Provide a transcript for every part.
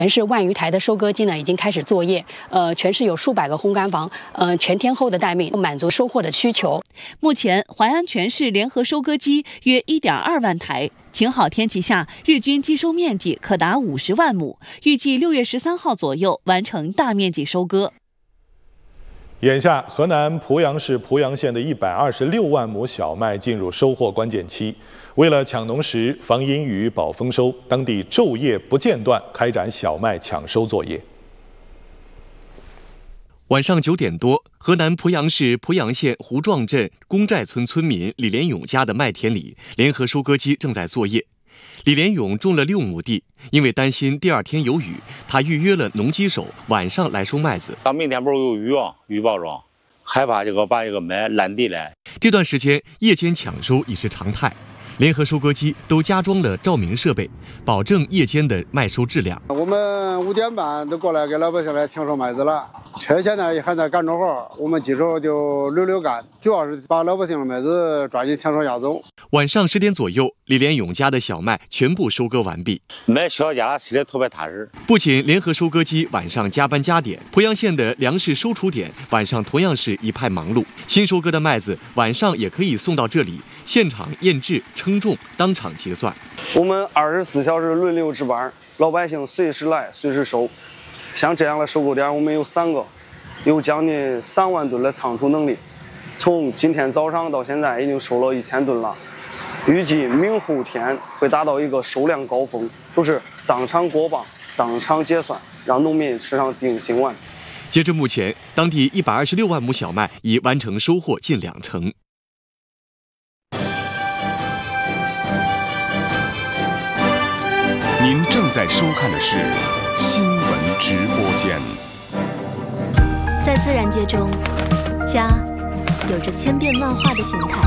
全市万余台的收割机呢已经开始作业，全市有数百个烘干房，全天候的待命，满足收获的需求。 目前淮安全市联合收割机约1.2万台，晴好天气下，日均机收面积可达50万亩，预计6月13号左右完成大面积收割。 眼下，河南濮阳市濮阳县的126万亩小麦进入收获关键期。为了抢农时、防阴雨、保丰收，当地昼夜不间断开展小麦抢收作业。 晚上9点多，河南濮阳市濮阳县胡庄镇公寨村村民李连勇家的麦田里，联合收割机正在作业。李连勇种了6亩地，因为担心第2天有雨，他预约了农机手晚上来收麦子。 到明天不是有雨啊，预报中，害怕把这个麦烂地了。 这段时间夜间抢收已是常态。联合收割机都加装了照明设备，保证夜间的麦收质量。 我们5点半都过来给老百姓来抢收麦子了，车现在还在干着活，我们机手就溜溜干，主要是把老百姓的麦子抓紧抢收押走。 晚上10点左右，李连勇家的小麦全部收割完毕， 麦小家心里特别踏实。 不仅联合收割机晚上加班加点，濮阳县的粮食收储点晚上同样是一派忙碌。新收割的麦子晚上也可以送到这里，现场验制、称重，当场结算。 我们24小时轮流值班，老百姓随时来随时收。像这样的收购点，我们有3个，有将近3万吨的仓储能力。从今天早上到现在，已经收了1000吨了。预计明后天会达到一个收量高峰，都是当场过磅、当场结算，让农民吃上定心丸。 截至目前，当地126万亩小麦已完成收获近20%。 您正在收看的是新闻直播间。 在自然界中，家有着千变万化的形态。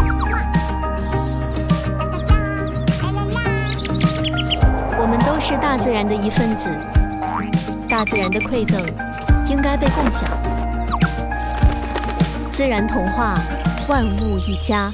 我们都是大自然的一份子，大自然的馈赠应该被共享。自然童话，万物一家。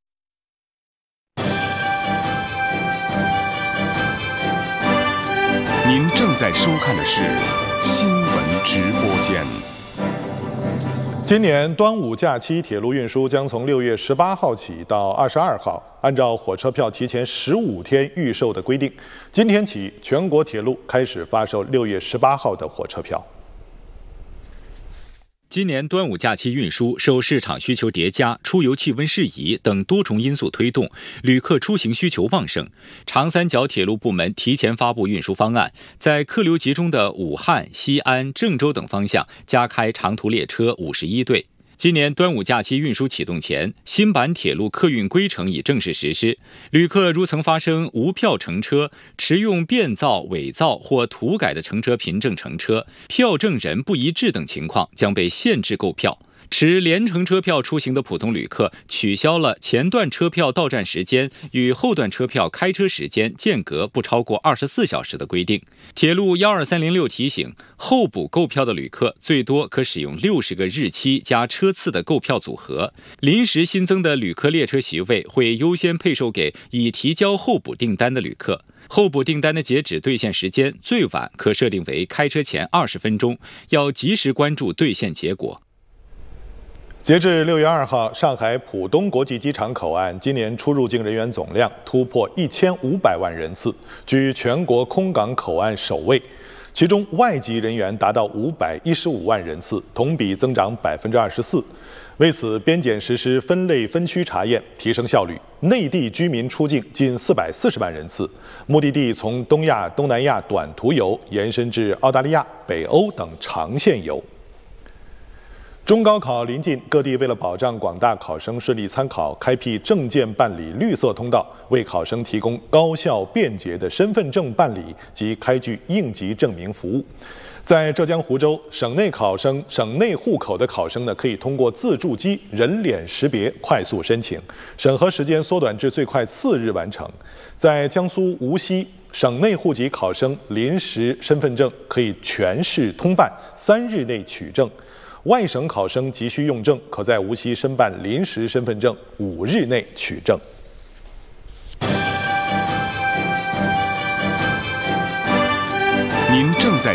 您正在收看的是新闻直播间。 今年端午假期铁路运输将从6月18号起到22号，按照火车票提前15天预售的规定，今天起全国铁路开始发售6月18号的火车票。 今年端午假期运输受市场需求叠加、出游气温适宜等多重因素推动，旅客出行需求旺盛。长三角铁路部门提前发布运输方案，在客流集中的武汉、西安、郑州等方向加开长途列车51对。今年端午假期运输启动前，新版铁路客运规程已正式实施。旅客如曾发生无票乘车、持用变造、伪造或涂改的乘车凭证乘车、票证人不一致等情况，将被限制购票。持联程车票出行的普通旅客取消了前段车票到站时间与后段车票开车时间间隔不超过24小时的规定。铁路12306提醒，候补购票的旅客最多可使用60个日期加车次的购票组合。临时新增的旅客列车席位会优先配售给已提交候补订单的旅客。候补订单的截止兑现时间最晚可设定为开车前20分钟，要及时关注兑现结果。 截至6月2号，上海浦东国际机场口岸今年出入境人员总量突破1500万人次，居全国空港口岸首位。其中外籍人员达到515万人次，同比增长24%。为此，边检实施分类分区查验，提升效率。内地居民出境近440万人次，目的地从东亚、东南亚短途游延伸至澳大利亚、北欧等长线游。中高考临近，各地为了保障广大考生顺利参考，开辟证件办理绿色通道，为考生提供高效便捷的身份证办理及开具应急证明服务。在浙江湖州，省内户口的考生呢，可以通过自助机人脸识别快速申请，审核时间缩短至最快4日完成。在江苏无锡，省内户籍考生临时身份证可以全市通办，3日内取证。外省考生急需用证，可在无锡申办临时身份证，5日内取证。 您正在